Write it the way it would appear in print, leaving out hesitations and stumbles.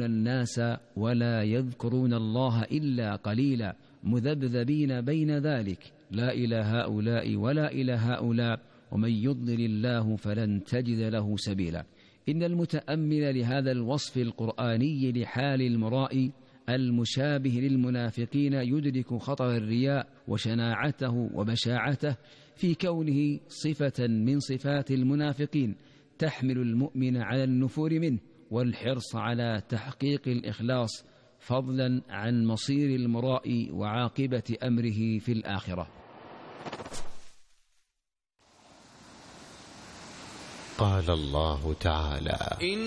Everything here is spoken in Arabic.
الناس ولا يذكرون الله إلا قليلا مذبذبين بين ذلك لا إلى هؤلاء ولا إلى هؤلاء ومن يضلل الله فلن تجد له سبيلا. إن المتأمل لهذا الوصف القرآني لحال المرائي المشابه للمنافقين يدرك خطر الرياء وشناعته وبشاعته في كونه صفة من صفات المنافقين تحمل المؤمن على النفور منه والحرص على تحقيق الإخلاص فضلا عن مصير المرائي وعاقبة أمره في الآخرة. قال الله تعالى: